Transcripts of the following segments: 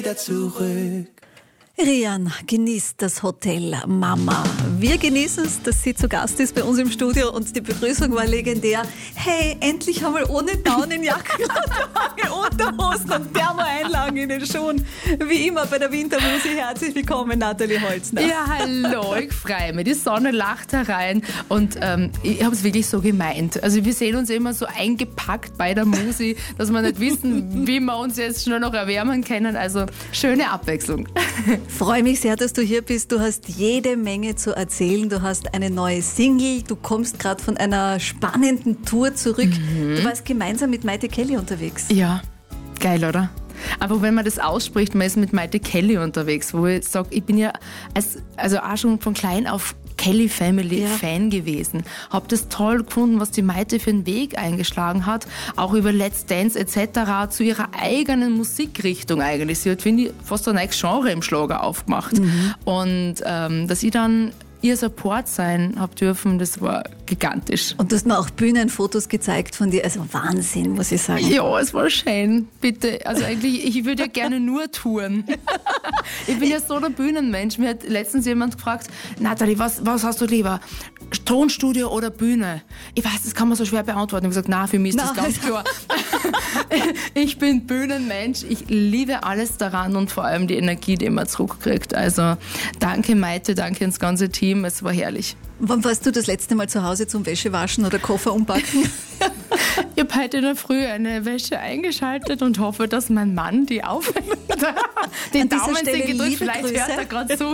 Wieder zurück. Rian genießt das Hotel Mama. Wir genießen es, dass sie zu Gast ist bei uns im Studio und die Begrüßung war legendär. Hey, endlich einmal ohne Daunenjacke und Unterhosen und Thermoeinlagen in den Schuhen. Wie immer bei der Wintermusik. Herzlich willkommen, Nathalie Holzner. Ja, hallo, ich freue mich. Die Sonne lacht herein und ich habe es wirklich so gemeint. Also wir sehen uns immer so eingepackt bei der Musi, dass wir nicht wissen, wie wir uns jetzt schnell noch erwärmen können. Also schöne Abwechslung. Freue mich sehr, dass du hier bist. Du hast jede Menge zu erzählen. Du hast eine neue Single. Du kommst gerade von einer spannenden Tour zurück. Du warst gemeinsam mit Maite Kelly unterwegs. Ja, geil, oder? Aber wenn man das ausspricht, man ist mit Maite Kelly unterwegs, wo ich sage, ich bin ja also auch schon von klein auf Kelly Family Fan gewesen. Hab das toll gefunden, was die Maite für einen Weg eingeschlagen hat, auch über Let's Dance etc. zu ihrer eigenen Musikrichtung eigentlich. Sie hat, finde ich, fast ein neues Genre im Schlager aufgemacht. Und dass ich dann ihr Support sein habe dürfen, das war gigantisch. Und du hast mir auch Bühnenfotos gezeigt von dir. Also Wahnsinn, muss ich sagen. Ja, es war schön. Bitte. Also eigentlich, ich würde ja gerne nur touren. Ich bin ja so der Bühnenmensch. Mir hat letztens jemand gefragt, Nathalie, was hast du lieber? Tonstudio oder Bühne? Ich weiß, das kann man so schwer beantworten. Ich habe gesagt, nein, für mich ist das ganz klar. Ich bin Bühnenmensch. Ich liebe alles daran und vor allem die Energie, die man zurückkriegt. Also danke Maite, danke ins ganze Team. Es war herrlich. Wann warst du das letzte Mal zu Hause zum Wäschewaschen oder Koffer umpacken? Ich habe heute in der Früh eine Wäsche eingeschaltet und hoffe, dass mein Mann die aufhängt. Den Daumen sind gedrückt, vielleicht hört er gerade zu.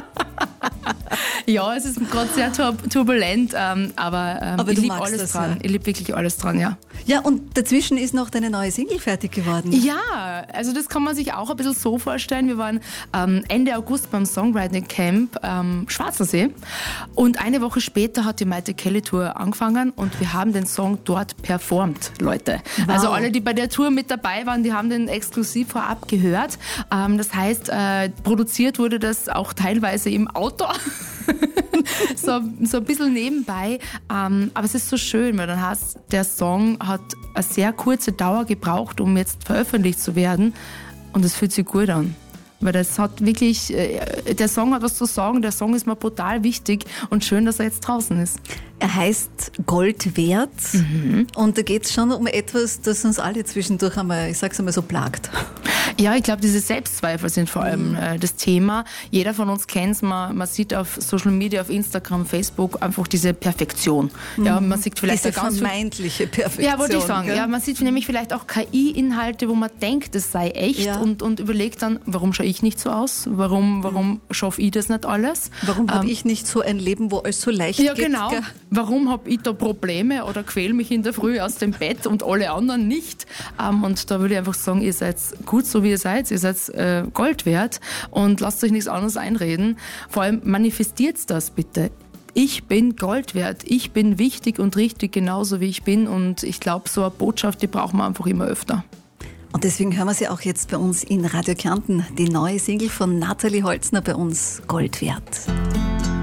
Ja, es ist gerade sehr turbulent, aber ich liebe alles dran. Ja. Ich liebe wirklich alles dran, ja. Ja, und dazwischen ist noch deine neue Single fertig geworden. Ja, also das kann man sich auch ein bisschen so vorstellen. Wir waren Ende August beim Songwriting Camp Schwarzersee und eine Woche später hat die Maite Kelly Tour angefangen und wir haben den Song dort performt, Leute. Wow. Also alle, die bei der Tour mit dabei waren, die haben den exklusiv vorab gehört. Das heißt, produziert wurde das auch teilweise im Auto. so ein bisschen nebenbei, aber es ist so schön, weil dann der Song hat eine sehr kurze Dauer gebraucht, um jetzt veröffentlicht zu werden und es fühlt sich gut an. Weil das hat wirklich, der Song hat was zu sagen, der Song ist mir brutal wichtig und schön, dass er jetzt draußen ist. Er heißt Gold wert und da geht es schon um etwas, das uns alle zwischendurch einmal, ich sag's einmal so, plagt. Ja, ich glaube, diese Selbstzweifel sind vor allem das Thema. Jeder von uns kennt es, man sieht auf Social Media, auf Instagram, Facebook einfach diese Perfektion. Ja, man sieht vielleicht diese vermeintliche Perfektion. Ja, wollte ich sagen. Ja, man sieht nämlich vielleicht auch KI-Inhalte, wo man denkt, es sei echt und überlegt dann, warum schaue ich nicht so aus? Warum schaffe ich das nicht alles? Warum habe ich nicht so ein Leben, wo alles so leicht geht? Ja, genau. Warum habe ich da Probleme oder quäle mich in der Früh aus dem Bett und alle anderen nicht? Und da würde ich einfach sagen, ihr seid gut so, wie ihr seid. Ihr seid Gold wert und lasst euch nichts anderes einreden. Vor allem manifestiert das bitte. Ich bin Gold wert. Ich bin wichtig und richtig, genauso wie ich bin. Und ich glaube, so eine Botschaft, die braucht man einfach immer öfter. Und deswegen hören wir sie auch jetzt bei uns in Radio Kärnten. Die neue Single von Nathalie Holzner bei uns, Gold wert.